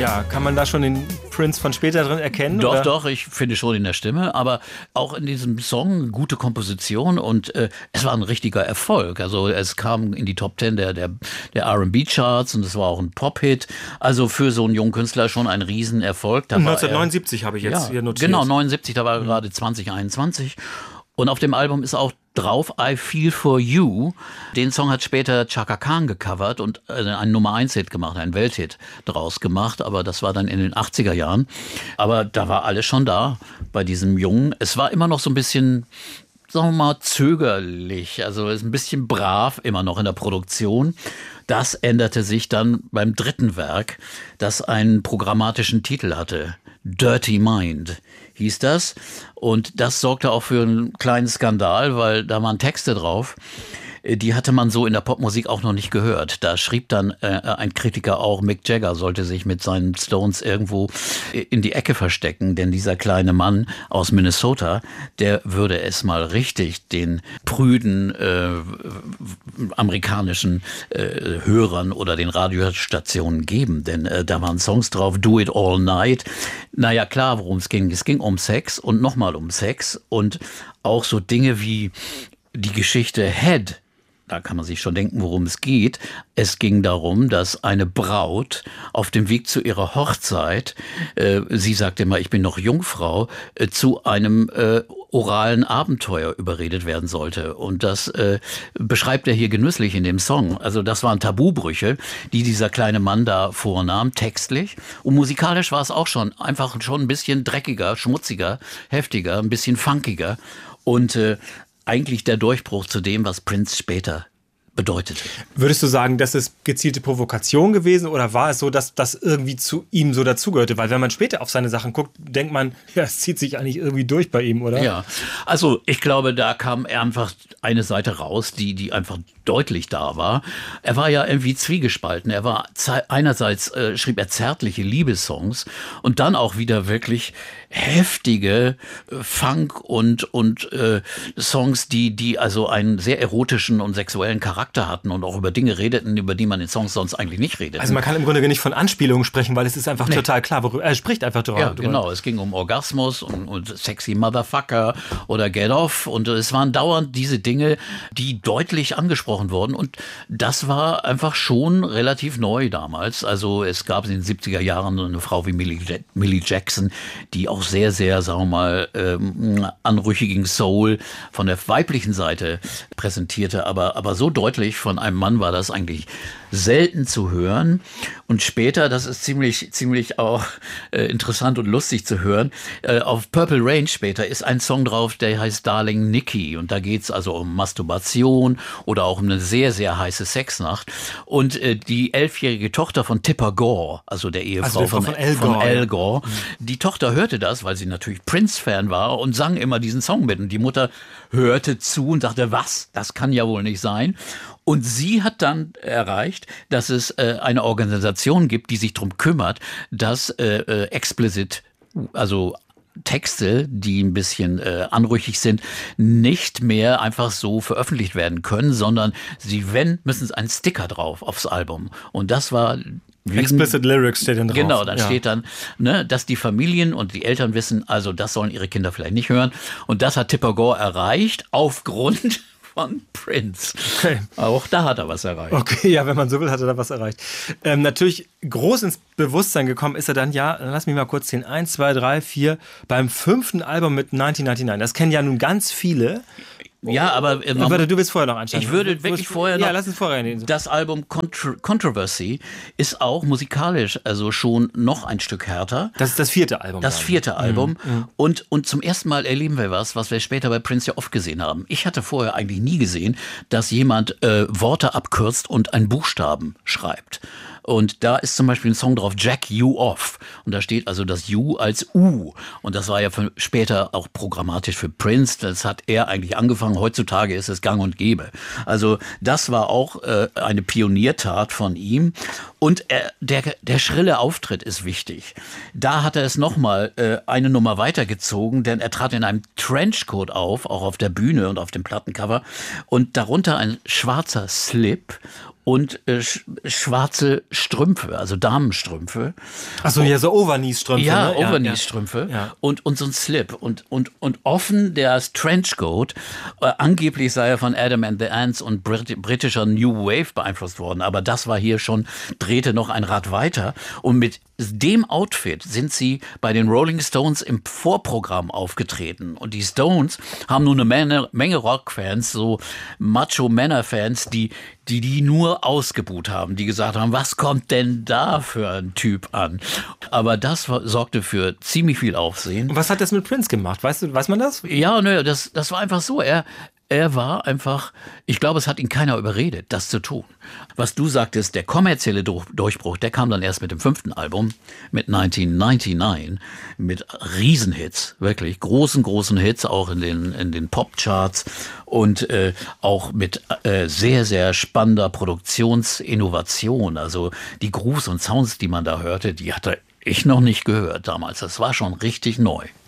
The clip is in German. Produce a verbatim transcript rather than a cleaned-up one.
Ja, kann man da schon den Prince von später drin erkennen? Doch, oder? doch, ich finde schon in der Stimme, aber auch in diesem Song gute Komposition und äh, es war ein richtiger Erfolg. Also es kam in die Top Ten der, der, der R and B-Charts und es war auch ein Pop-Hit. Also für so einen jungen Künstler schon ein Riesenerfolg. Da neunzehnhundertneunundsiebzig habe ich jetzt ja, hier notiert. Genau, neunundsiebzig, da war er gerade zwanzig einundzwanzig. Und auf dem Album ist auch drauf I Feel For You. Den Song hat später Chaka Khan gecovert und einen Nummer eins Hit gemacht, einen Welthit draus gemacht. Aber das war dann in den achtziger Jahren. Aber da war alles schon da bei diesem Jungen. Es war immer noch so ein bisschen, sagen wir mal, zögerlich. Also ist ein bisschen brav immer noch in der Produktion. Das änderte sich dann beim dritten Werk, das einen programmatischen Titel hatte. Dirty Mind hieß das. Und das sorgte auch für einen kleinen Skandal, weil da waren Texte drauf. Die hatte man so in der Popmusik auch noch nicht gehört. Da schrieb dann äh, ein Kritiker auch, Mick Jagger sollte sich mit seinen Stones irgendwo in die Ecke verstecken, denn dieser kleine Mann aus Minnesota, der würde es mal richtig den prüden äh, amerikanischen äh, Hörern oder den Radiostationen geben, denn äh, da waren Songs drauf, Do It All Night. Naja, klar, worum es ging. Es ging um Sex und nochmal um Sex und auch so Dinge wie die Geschichte Head. Da kann man sich schon denken, worum es geht. Es ging darum, dass eine Braut auf dem Weg zu ihrer Hochzeit, äh, sie sagte immer, ich bin noch Jungfrau, äh, zu einem äh, oralen Abenteuer überredet werden sollte. Und das äh, beschreibt er hier genüsslich in dem Song. Also das waren Tabubrüche, die dieser kleine Mann da vornahm, textlich. Und musikalisch war es auch schon einfach schon ein bisschen dreckiger, schmutziger, heftiger, ein bisschen funkiger. Und äh, eigentlich der Durchbruch zu dem, was Prince später bedeutete. Würdest du sagen, das ist gezielte Provokation gewesen oder war es so, dass das irgendwie zu ihm so dazugehörte? Weil wenn man später auf seine Sachen guckt, denkt man, ja, es zieht sich eigentlich irgendwie durch bei ihm, oder? Ja, also ich glaube, da kam einfach eine Seite raus, die, die einfach deutlich da war. Er war ja irgendwie zwiegespalten. Er war einerseits äh, schrieb er zärtliche Liebessongs und dann auch wieder wirklich heftige äh, Funk und und äh, Songs, die die also einen sehr erotischen und sexuellen Charakter hatten und auch über Dinge redeten, über die man in Songs sonst eigentlich nicht redet. Also man kann im Grunde nicht von Anspielungen sprechen, weil es ist einfach nee. total klar, worüber er spricht einfach drüber. Ja, genau. Es ging um Orgasmus und, und Sexy Motherfucker oder Get Off und es waren dauernd diese Dinge, die deutlich angesprochen wurden und das war einfach schon relativ neu damals. Also es gab in den siebziger Jahren eine Frau wie Millie, Millie Jackson, die auch sehr, sehr, sagen wir mal, ähm, anrüchigen Soul von der weiblichen Seite präsentierte, aber, aber so deutlich von einem Mann war das eigentlich selten zu hören. Und später, das ist ziemlich, ziemlich auch äh, interessant und lustig zu hören, äh, auf Purple Rain später ist ein Song drauf, der heißt Darling Nikki. Und da geht's also um Masturbation oder auch um eine sehr, sehr heiße Sexnacht. Und äh, die elfjährige Tochter von Tipper Gore, also der Ehefrau also von, von Al Gore, von Al Gore ja. Die Tochter hörte das, weil sie natürlich Prince-Fan war und sang immer diesen Song mit. Und die Mutter hörte zu und dachte, was? Das kann ja wohl nicht sein. Und sie hat dann erreicht, dass es äh, eine Organisation gibt, die sich darum kümmert, dass äh, äh, explicit, also Texte, die ein bisschen äh, anrüchig sind, nicht mehr einfach so veröffentlicht werden können, sondern sie, wenn, müssen sie einen Sticker drauf aufs Album. Und das war Wegen, Explicit Lyrics steht dann drauf. Genau, dann ja. steht dann, ne, dass die Familien und die Eltern wissen, also das sollen ihre Kinder vielleicht nicht hören. Und das hat Tipper Gore erreicht aufgrund von Prince. Okay. Auch da hat er was erreicht. Okay, ja, wenn man so will, hat er da was erreicht. Ähm, natürlich groß ins Bewusstsein gekommen ist er dann, ja, lass mich mal kurz sehen, eins, zwei, drei, vier, beim fünften Album mit neunzehnhundertneunundneunzig. Das kennen ja nun ganz viele. Ja, aber ähm, Warte, du willst vorher noch einsteigen. Ich würde wirklich vorher noch. Ja, lass uns vorher nehmen. Das Album Contro- Controversy ist auch musikalisch also schon noch ein Stück härter. Das ist das vierte Album. Das vierte Album. Mhm. Und, und zum ersten Mal erleben wir was, was wir später bei Prince ja oft gesehen haben. Ich hatte vorher eigentlich nie gesehen, dass jemand äh, Worte abkürzt und einen Buchstaben schreibt. Und da ist zum Beispiel ein Song drauf, Jack You Off. Und da steht also das You als U. Und das war ja für später auch programmatisch für Prince. Das hat er eigentlich angefangen. Heutzutage ist es gang und gäbe. Also das war auch äh, eine Pioniertat von ihm. Und er, der, der schrille Auftritt ist wichtig. Da hat er es nochmal äh, eine Nummer weitergezogen, denn er trat in einem Trenchcoat auf, auch auf der Bühne und auf dem Plattencover. Und darunter ein schwarzer Slip und äh, sch schwarze Strümpfe, also Damenstrümpfe. Achso, ja, so Overknee-Strümpfe. Ja, ne? Overknee-Strümpfe ja, ja. und, und so ein Slip. Und, und, und offen der Trenchcoat. Äh, angeblich sei er von Adam and the Ants und Brit britischer New Wave beeinflusst worden. Aber das war hier schon, drehte noch ein Rad weiter. Und mit dem Outfit sind sie bei den Rolling Stones im Vorprogramm aufgetreten. Und die Stones haben nun eine Menge, Menge Rockfans, so Macho-Männer-Fans, die, die die nur ausgebuht haben, die gesagt haben, was kommt denn da für ein Typ an? Aber das war, sorgte für ziemlich viel Aufsehen. Und was hat das mit Prince gemacht? Weißt du, weiß man das? Ja, nö, das, das war einfach so. Er, er war einfach, ich glaube, es hat ihn keiner überredet, das zu tun. Was du sagtest, der kommerzielle Durchbruch, der kam dann erst mit dem fünften Album, mit neunzehnhundertneunundneunzig, mit Riesenhits, wirklich großen, großen Hits, auch in den, in den Popcharts und äh, auch mit äh, sehr, sehr spannender Produktionsinnovation. Also die Grooves und Sounds, die man da hörte, die hatte ich noch nicht gehört damals. Das war schon richtig neu.